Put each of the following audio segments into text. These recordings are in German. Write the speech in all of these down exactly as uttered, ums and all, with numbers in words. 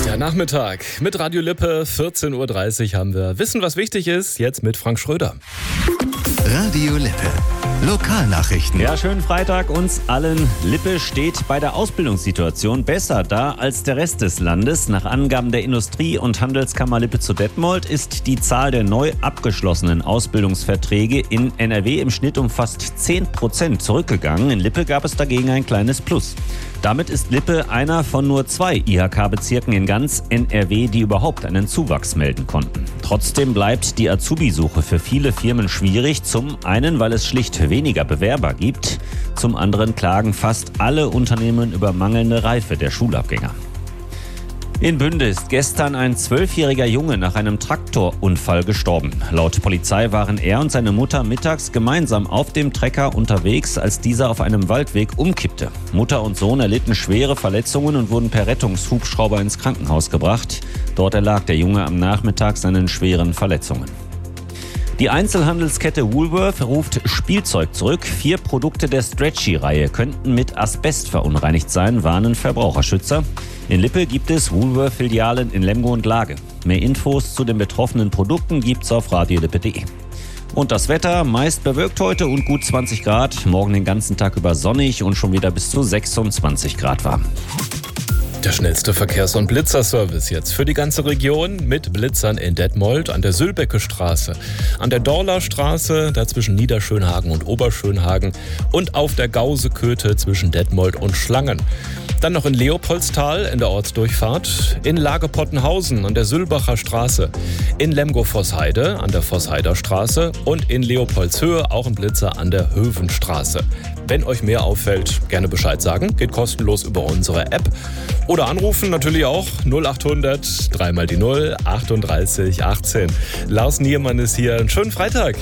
Ja, Nachmittag mit Radio Lippe, vierzehn Uhr dreißig haben wir Wissen, was wichtig ist, jetzt mit Frank Schröder. Radio Lippe. Lokalnachrichten. Ja, schönen Freitag uns allen. Lippe steht bei der Ausbildungssituation besser da als der Rest des Landes. Nach Angaben der Industrie- und Handelskammer Lippe zu Detmold ist die Zahl der neu abgeschlossenen Ausbildungsverträge in N R W im Schnitt um fast zehn Prozent zurückgegangen. In Lippe gab es dagegen ein kleines Plus. Damit ist Lippe einer von nur zwei I H K-Bezirken in ganz N R W, die überhaupt einen Zuwachs melden konnten. Trotzdem bleibt die Azubi-Suche für viele Firmen schwierig. Zum einen, weil es schlicht weniger Bewerber gibt. Zum anderen klagen fast alle Unternehmen über mangelnde Reife der Schulabgänger. In Bünde ist gestern ein zwölfjähriger Junge nach einem Traktorunfall gestorben. Laut Polizei waren er und seine Mutter mittags gemeinsam auf dem Trecker unterwegs, als dieser auf einem Waldweg umkippte. Mutter und Sohn erlitten schwere Verletzungen und wurden per Rettungshubschrauber ins Krankenhaus gebracht. Dort erlag der Junge am Nachmittag seinen schweren Verletzungen. Die Einzelhandelskette Woolworth ruft Spielzeug zurück. Vier Produkte der Stretchy-Reihe könnten mit Asbest verunreinigt sein, warnen Verbraucherschützer. In Lippe gibt es Woolworth-Filialen in Lemgo und Lage. Mehr Infos zu den betroffenen Produkten gibt's auf radiolippe punkt de. Und das Wetter, meist bewölkt heute und gut zwanzig Grad. Morgen den ganzen Tag über sonnig und schon wieder bis zu sechsundzwanzig Grad warm. Der schnellste Verkehrs- und Blitzerservice jetzt für die ganze Region mit Blitzern in Detmold, an der Sülbecke Straße, an der Dorler Straße, da zwischen Niederschönhagen und Oberschönhagen und auf der Gauseköte zwischen Detmold und Schlangen. Dann noch in Leopoldstal in der Ortsdurchfahrt, in Lage-Pottenhausen an der Sülbacher Straße, in Lemgo-Vossheide an der Vossheider Straße und in Leopoldshöhe auch ein Blitzer an der Hövenstraße. Wenn euch mehr auffällt, gerne Bescheid sagen. Geht kostenlos über unsere App. Oder anrufen natürlich auch null acht hundert, dreimal die null, achtunddreißig achtzehn. Lars Niermann ist hier. Einen schönen Freitag.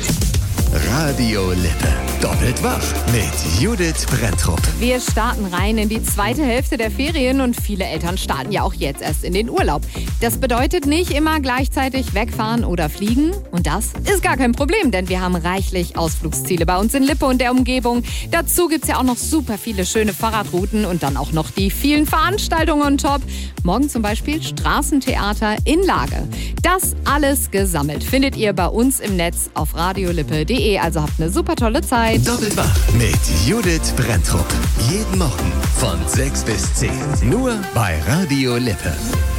Radio Lippe. Doppelt wach mit Judith Brenntrup. Wir starten rein in die zweite Hälfte der Ferien und viele Eltern starten ja auch jetzt erst in den Urlaub. Das bedeutet nicht immer gleichzeitig wegfahren oder fliegen. Und das ist gar kein Problem, denn wir haben reichlich Ausflugsziele bei uns in Lippe und der Umgebung. Dazu gibt's ja auch noch super viele schöne Fahrradrouten und dann auch noch die vielen Veranstaltungen on top. Morgen zum Beispiel Straßentheater in Lage. Das alles gesammelt findet ihr bei uns im Netz auf radiolippe punkt de. Also habt eine super tolle Zeit. Doppelt wach mit Judith Brenntrup. Jeden Morgen von sechs bis zehn. Nur bei Radio Lippe.